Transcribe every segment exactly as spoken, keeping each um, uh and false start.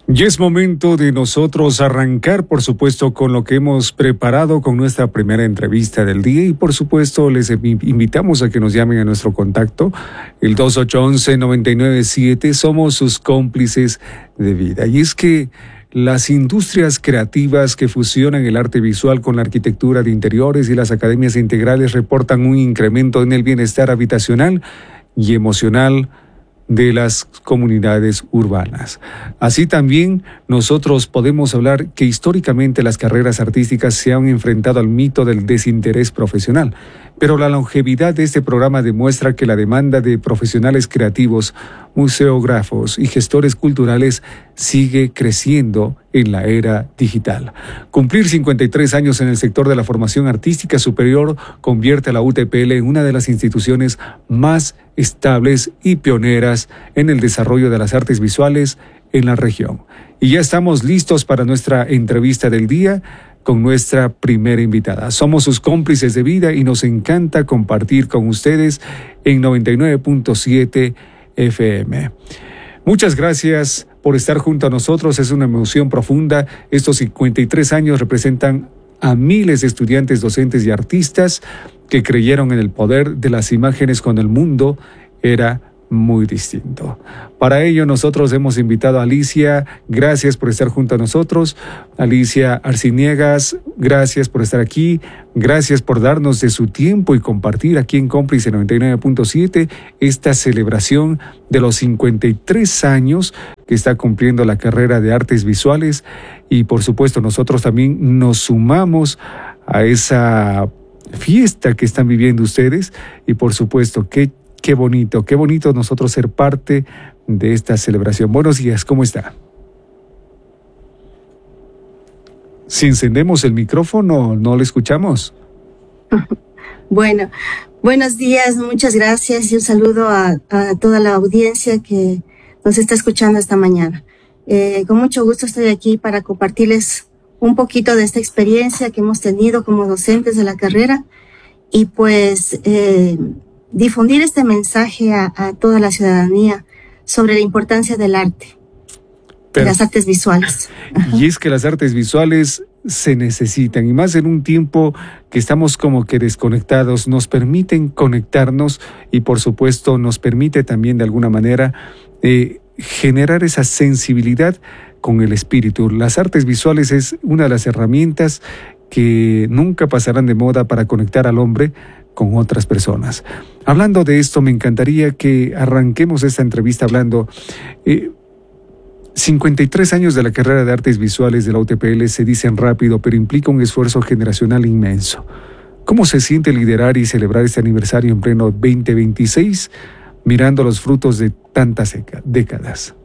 Y es momento de nosotros arrancar, por supuesto, con lo que hemos preparado con nuestra primera entrevista del día. Y por supuesto, les invitamos a que nos llamen a nuestro contacto, el dos ocho uno uno, nueve nueve siete. Somos sus cómplices de vida. Y es que las industrias creativas que fusionan el arte visual con la arquitectura de interiores y las academias integrales reportan un incremento en el bienestar habitacional y emocional de las comunidades urbanas. Así también nosotros podemos hablar que históricamente las carreras artísticas se han enfrentado al mito del desinterés profesional, pero la longevidad de este programa demuestra que la demanda de profesionales creativos, museógrafos y gestores culturales sigue creciendo en la era digital. Cumplir cincuenta y tres años en el sector de la formación artística superior convierte a la U T P L en una de las instituciones más estables y pioneras en el desarrollo de las artes visuales en la región. Y ya estamos listos para nuestra entrevista del día con nuestra primera invitada. Somos sus cómplices de vida y nos encanta compartir con ustedes en noventa y nueve punto siete F M. Muchas gracias por estar junto a nosotros. Es una emoción profunda. Estos cincuenta y tres años representan a miles de estudiantes, docentes y artistas que creyeron en el poder de las imágenes cuando el mundo era muy distinto. Para ello nosotros hemos invitado a Alicia. Gracias por estar junto a nosotros. Alicia Arciniegas, gracias por estar aquí. Gracias por darnos de su tiempo y compartir aquí en Cómplice noventa y nueve punto siete esta celebración de los cincuenta y tres años que está cumpliendo la carrera de artes visuales. Y por supuesto nosotros también nos sumamos a esa fiesta que están viviendo ustedes. Y por supuesto, qué Qué bonito, qué bonito nosotros ser parte de esta celebración. Buenos días, ¿cómo está? Si encendemos el micrófono, no le escuchamos. Bueno, buenos días, muchas gracias y un saludo a, a toda la audiencia que nos está escuchando esta mañana. Eh, con mucho gusto estoy aquí para compartirles un poquito de esta experiencia que hemos tenido como docentes de la carrera y pues eh, difundir este mensaje a, a toda la ciudadanía sobre la importancia del arte, Pero, de las artes visuales. Ajá. Y es que las artes visuales se necesitan, y más en un tiempo que estamos como que desconectados, nos permiten conectarnos y por supuesto nos permite también de alguna manera eh, generar esa sensibilidad con el espíritu. Las artes visuales es una de las herramientas que nunca pasarán de moda para conectar al hombre con otras personas. Hablando de esto, me encantaría que arranquemos esta entrevista hablando eh, cincuenta y tres años de la carrera de artes visuales de la U T P L se dicen rápido, pero implica un esfuerzo generacional inmenso. ¿Cómo se siente liderar y celebrar este aniversario en pleno veinte veintiséis, mirando los frutos de tantas décadas?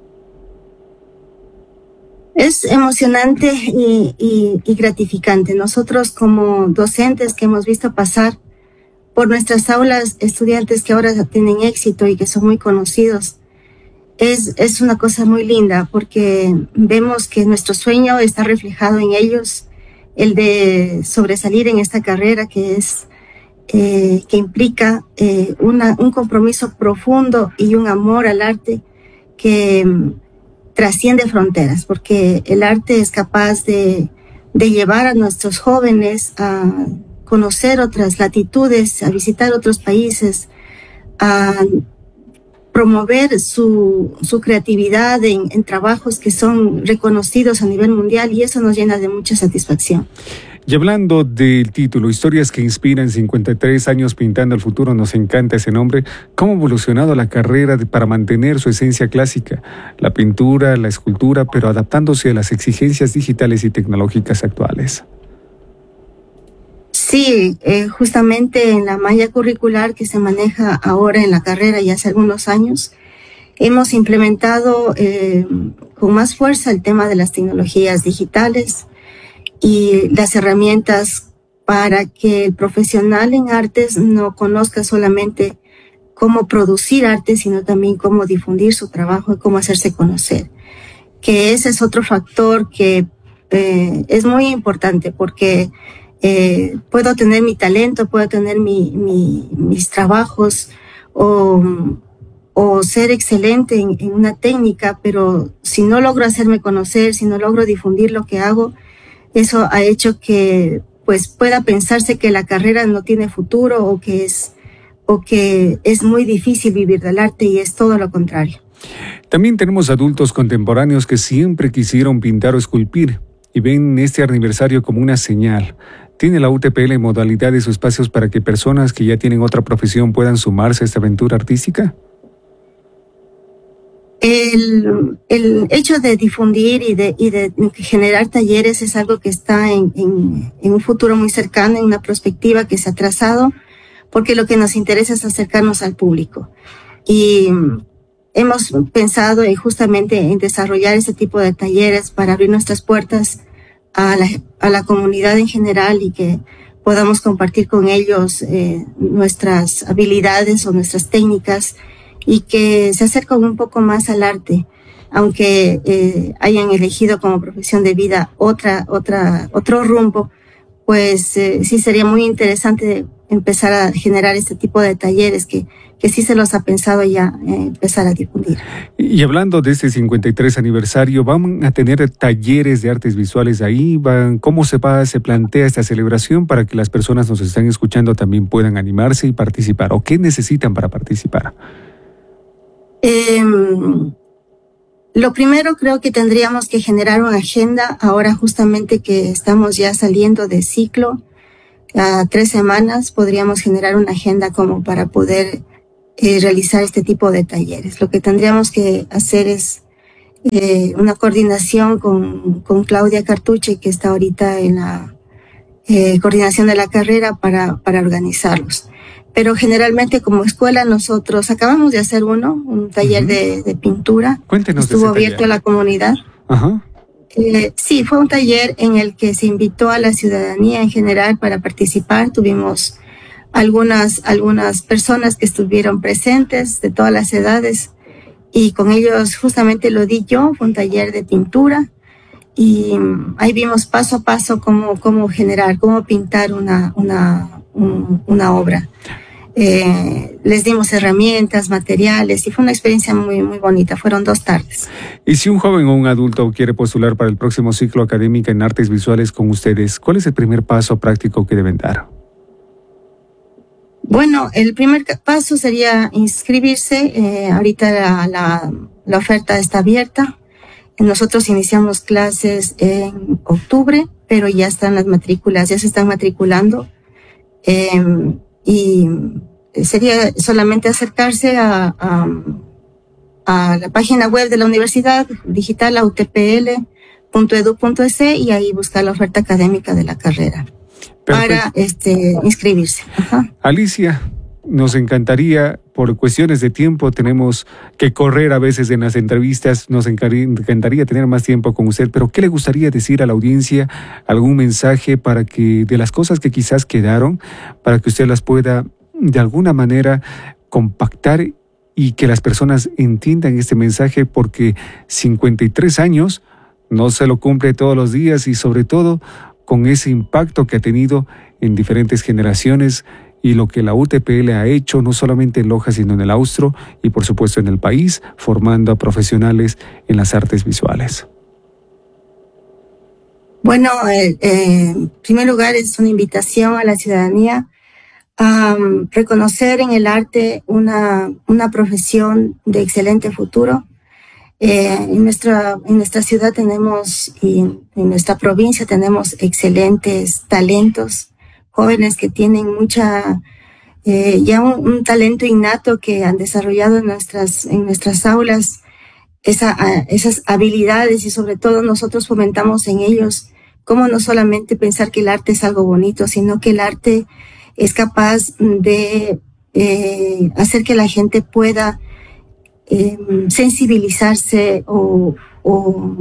Es emocionante y, y, y gratificante. Nosotros como docentes que hemos visto pasar por nuestras aulas estudiantes que ahora tienen éxito y que son muy conocidos, es, es una cosa muy linda porque vemos que nuestro sueño está reflejado en ellos, el de sobresalir en esta carrera que es eh, que implica eh, una, un compromiso profundo y un amor al arte que um, trasciende fronteras, porque el arte es capaz de, de llevar a nuestros jóvenes a conocer otras latitudes, a visitar otros países, a promover su, su creatividad en, en trabajos que son reconocidos a nivel mundial y eso nos llena de mucha satisfacción. Y hablando del título, Historias que inspiran, cincuenta y tres años pintando el futuro, nos encanta ese nombre. ¿Cómo ha evolucionado la carrera de, para mantener su esencia clásica, la pintura, la escultura, pero adaptándose a las exigencias digitales y tecnológicas actuales? Sí, eh, justamente en la malla curricular que se maneja ahora en la carrera y hace algunos años, hemos implementado eh, con más fuerza el tema de las tecnologías digitales y las herramientas para que el profesional en artes no conozca solamente cómo producir arte, sino también cómo difundir su trabajo y cómo hacerse conocer. Que ese es otro factor que eh, es muy importante porque Eh, puedo tener mi talento, puedo tener mi, mi, mis trabajos o, o ser excelente en, en una técnica, pero si no logro hacerme conocer, si no logro difundir lo que hago, eso ha hecho que pues pueda pensarse que la carrera no tiene futuro o que es, o que es muy difícil vivir del arte, y es todo lo contrario. También tenemos adultos contemporáneos que siempre quisieron pintar o esculpir y ven este aniversario como una señal. ¿Tiene la U T P L modalidades o espacios para que personas que ya tienen otra profesión puedan sumarse a esta aventura artística? El, el hecho de difundir y de, y de generar talleres es algo que está en, en, en un futuro muy cercano, en una perspectiva que se ha trazado, porque lo que nos interesa es acercarnos al público. Y hemos pensado en justamente en desarrollar ese tipo de talleres para abrir nuestras puertas a la, a la comunidad en general y que podamos compartir con ellos eh, nuestras habilidades o nuestras técnicas, y que se acerquen un poco más al arte, aunque eh, hayan elegido como profesión de vida otra, otra, otro rumbo, pues eh, sí sería muy interesante empezar a generar este tipo de talleres que, que sí se los ha pensado ya eh, empezar a difundir. Y hablando de este cincuenta y tres aniversario, ¿van a tener talleres de artes visuales ahí? ¿Van, ¿Cómo se va, se plantea esta celebración para que las personas que nos están escuchando también puedan animarse y participar? ¿O qué necesitan para participar? Eh, lo primero, creo que tendríamos que generar una agenda ahora justamente que estamos ya saliendo de ciclo. A tres semanas podríamos generar una agenda como para poder eh, realizar este tipo de talleres. Lo que tendríamos que hacer es eh, una coordinación con, con Claudia Cartuche, que está ahorita en la eh, coordinación de la carrera, para, para organizarlos. Pero generalmente como escuela nosotros acabamos de hacer uno, un taller uh-huh. de, de pintura. Cuéntenos. Estuvo de ese abierto taller. a la comunidad. Ajá. Eh, sí, fue un taller en el que se invitó a la ciudadanía en general para participar. Tuvimos algunas, algunas personas que estuvieron presentes de todas las edades, y con ellos justamente lo di yo. Fue un taller de pintura y ahí vimos paso a paso cómo, cómo generar, cómo pintar una, una, un, una obra. Eh, les dimos herramientas, materiales, y fue una experiencia muy, muy bonita. Fueron dos tardes. Y si un joven o un adulto quiere postular para el próximo ciclo académico en artes visuales con ustedes, ¿cuál es el primer paso práctico que deben dar? Bueno, el primer paso sería inscribirse. Eh, ahorita la, la, la oferta está abierta. Nosotros iniciamos clases en octubre, pero ya están las matrículas, ya se están matriculando. Eh, y sería solamente acercarse a, a, a la página web de la Universidad Digital, a u t p l punto e d u punto e s, y ahí buscar la oferta académica de la carrera. Perfecto. Para este, inscribirse. Ajá. Alicia, nos encantaría, por cuestiones de tiempo, tenemos que correr a veces en las entrevistas, nos encantaría tener más tiempo con usted, pero ¿qué le gustaría decir a la audiencia? ¿Algún mensaje para que, de las cosas que quizás quedaron, para que usted las pueda de alguna manera compactar y que las personas entiendan este mensaje? Porque cincuenta y tres años no se lo cumple todos los días, y sobre todo con ese impacto que ha tenido en diferentes generaciones, y lo que la U T P L ha hecho, no solamente en Loja, sino en el Austro y por supuesto en el país, formando a profesionales en las artes visuales. Bueno, eh, eh, en primer lugar es una invitación a la ciudadanía a um, reconocer en el arte una, una profesión de excelente futuro. Eh, en, nuestra, en nuestra ciudad tenemos, y en, en nuestra provincia tenemos excelentes talentos, jóvenes que tienen mucha, eh, ya un, un talento innato que han desarrollado en nuestras, en nuestras aulas, esa, esas habilidades, y sobre todo nosotros fomentamos en ellos cómo no solamente pensar que el arte es algo bonito, sino que el arte es capaz de eh, hacer que la gente pueda eh, sensibilizarse o, o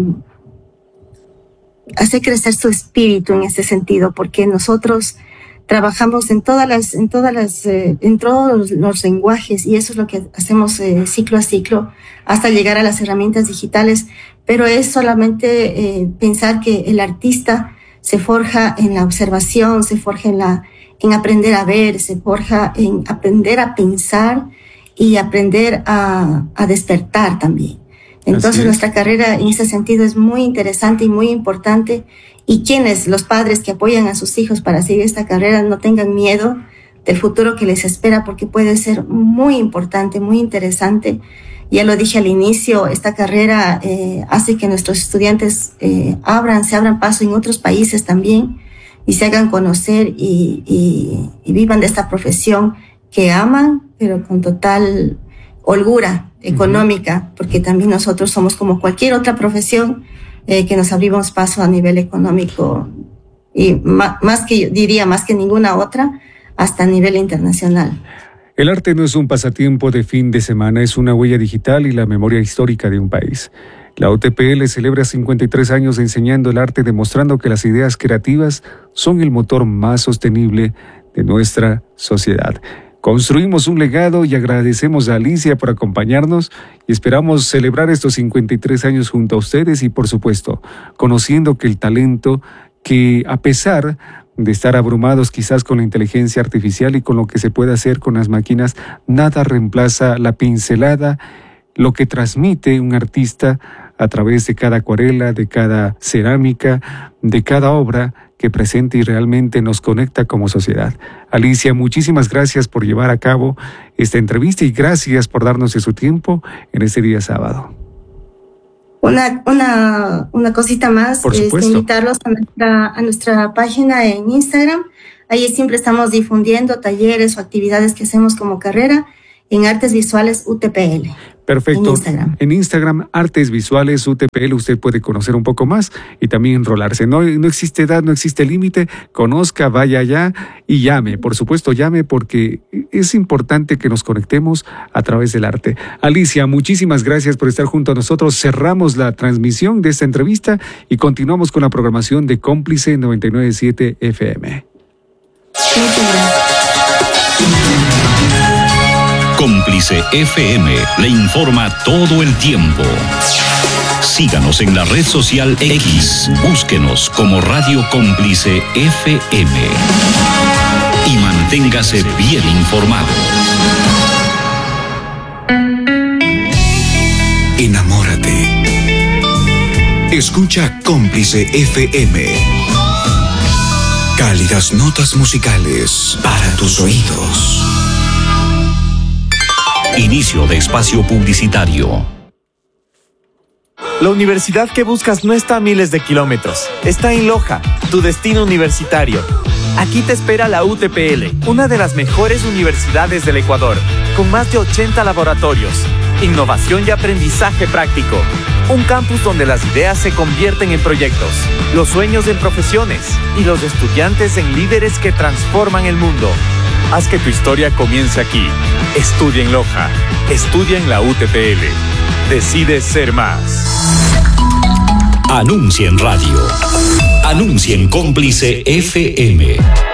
hacer crecer su espíritu en ese sentido, porque nosotros trabajamos en todas las, en todas las, eh, en todos los, los lenguajes, y eso es lo que hacemos eh, ciclo a ciclo hasta llegar a las herramientas digitales. Pero es solamente eh, pensar que el artista se forja en la observación, se forja en la, en aprender a ver, se forja en aprender a pensar y aprender a, a despertar también. Entonces nuestra carrera en ese sentido es muy interesante y muy importante, y quienes, los padres que apoyan a sus hijos para seguir esta carrera, no tengan miedo del futuro que les espera, porque puede ser muy importante, muy interesante. Ya lo dije al inicio, esta carrera eh, hace que nuestros estudiantes eh, abran, se abran paso en otros países también y se hagan conocer y, y, y vivan de esta profesión que aman, pero con total holgura económica, porque también nosotros somos como cualquier otra profesión eh, que nos abrimos paso a nivel económico y más, más que, yo diría, más que ninguna otra, hasta a nivel internacional. El arte no es un pasatiempo de fin de semana, es una huella digital y la memoria histórica de un país. La U T P L celebra cincuenta y tres años enseñando el arte, demostrando que las ideas creativas son el motor más sostenible de nuestra sociedad. Construimos un legado y agradecemos a Alicia por acompañarnos y esperamos celebrar estos cincuenta y tres años junto a ustedes y, por supuesto, conociendo que el talento que, a pesar de estar abrumados quizás con la inteligencia artificial y con lo que se puede hacer con las máquinas, nada reemplaza la pincelada, lo que transmite un artista a través de cada acuarela, de cada cerámica, de cada obra que presenta y realmente nos conecta como sociedad. Alicia, muchísimas gracias por llevar a cabo esta entrevista y gracias por darnos de su tiempo en este día sábado. Una, una, una cosita más, Por es supuesto. invitarlos a nuestra, a nuestra página en Instagram. Ahí siempre estamos difundiendo talleres o actividades que hacemos como carrera en Artes Visuales U T P L. Perfecto. En Instagram. En Instagram, Artes Visuales U T P L, usted puede conocer un poco más y también enrolarse. No, no existe edad, no existe límite. Conozca, vaya allá y llame. Por supuesto, llame porque es importante que nos conectemos a través del arte. Alicia, muchísimas gracias por estar junto a nosotros. Cerramos la transmisión de esta entrevista y continuamos con la programación de Cómplice noventa y nueve punto siete F M. Cómplice F M le informa todo el tiempo. Síganos en la red social X, búsquenos como Radio Cómplice F M y manténgase bien informado. Enamórate. Escucha Cómplice F M. Cálidas notas musicales para tus oídos. Inicio de espacio publicitario. La universidad que buscas no está a miles de kilómetros. Está en Loja, tu destino universitario. Aquí te espera la U T P L, una de las mejores universidades del Ecuador, con más de ochenta laboratorios, innovación y aprendizaje práctico. Un campus donde las ideas se convierten en proyectos, los sueños en profesiones y los estudiantes en líderes que transforman el mundo. Haz que tu historia comience aquí. Estudia en Loja. Estudia en la U T P L. Decide ser más. Anuncia en radio. Anuncia en Cómplice F M.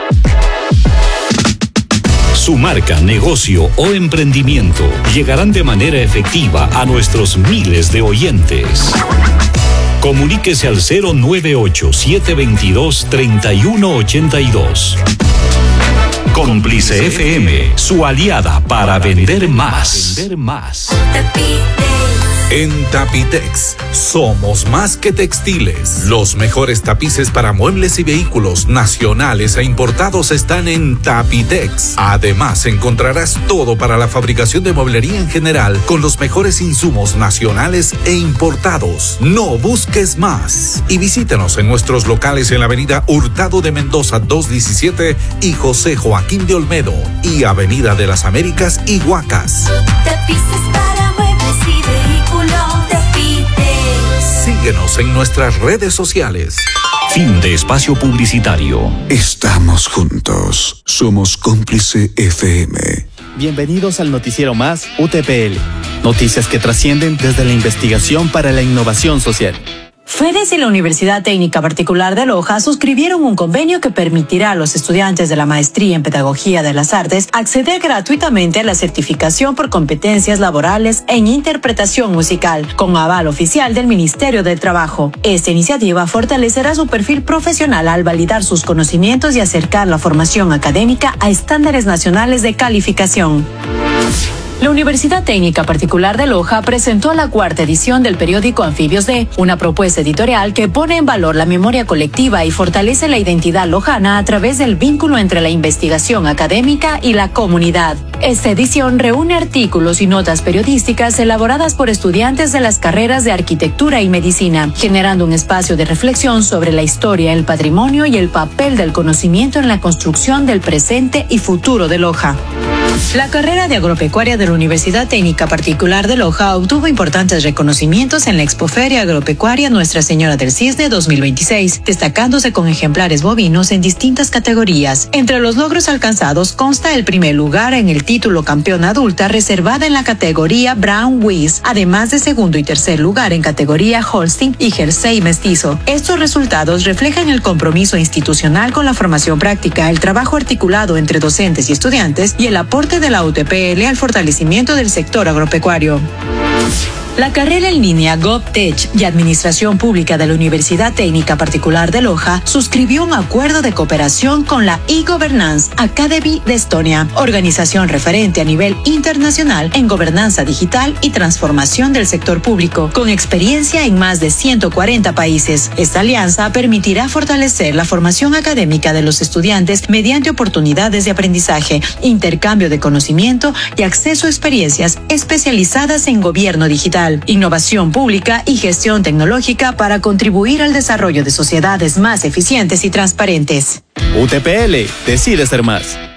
Su marca, negocio o emprendimiento llegarán de manera efectiva a nuestros miles de oyentes. Comuníquese al cero nueve ocho, siete dos dos, tres uno ocho dos. Cómplice F M, su aliada para vender más. Vender más. En Tapitex, somos más que textiles. Los mejores tapices para muebles y vehículos nacionales e importados están en Tapitex. Además, encontrarás todo para la fabricación de mueblería en general con los mejores insumos nacionales e importados. No busques más. Y visítanos en nuestros locales en la avenida Hurtado de Mendoza doscientos diecisiete y José Joaquín de Olmedo y avenida de las Américas y Huacas. Tapices para muebles y vehículos Tapitex. Síguenos en nuestras redes sociales. Fin de espacio publicitario. Estamos juntos. Somos Cómplice F M. Bienvenidos al noticiero más U T P L. Noticias que trascienden desde la investigación para la innovación social. FEDES y la Universidad Técnica Particular de Loja suscribieron un convenio que permitirá a los estudiantes de la Maestría en Pedagogía de las Artes acceder gratuitamente a la certificación por competencias laborales en interpretación musical, con aval oficial del Ministerio del Trabajo. Esta iniciativa fortalecerá su perfil profesional al validar sus conocimientos y acercar la formación académica a estándares nacionales de calificación. La Universidad Técnica Particular de Loja presentó la cuarta edición del periódico Anfibios D, una propuesta editorial que pone en valor la memoria colectiva y fortalece la identidad lojana a través del vínculo entre la investigación académica y la comunidad. Esta edición reúne artículos y notas periodísticas elaboradas por estudiantes de las carreras de arquitectura y medicina, generando un espacio de reflexión sobre la historia, el patrimonio y el papel del conocimiento en la construcción del presente y futuro de Loja. La carrera de agropecuaria de la Universidad Técnica Particular de Loja obtuvo importantes reconocimientos en la Expoferia Agropecuaria Nuestra Señora del Cisne dos mil veintiséis, destacándose con ejemplares bovinos en distintas categorías. Entre los logros alcanzados consta el primer lugar en el título campeón adulta reservada en la categoría Brown Weiss, además de segundo y tercer lugar en categoría Holstein y Jersey mestizo. Estos resultados reflejan el compromiso institucional con la formación práctica, el trabajo articulado entre docentes y estudiantes y el aporte de la U T P L al fortalecimiento del sector agropecuario. La carrera en línea GovTech y Administración Pública de la Universidad Técnica Particular de Loja suscribió un acuerdo de cooperación con la e-Governance Academy de Estonia, organización referente a nivel internacional en gobernanza digital y transformación del sector público, con experiencia en más de ciento cuarenta países. Esta alianza permitirá fortalecer la formación académica de los estudiantes mediante oportunidades de aprendizaje, intercambio de conocimiento y acceso a experiencias especializadas en gobierno digital, innovación pública y gestión tecnológica para contribuir al desarrollo de sociedades más eficientes y transparentes. U T P L decide ser más.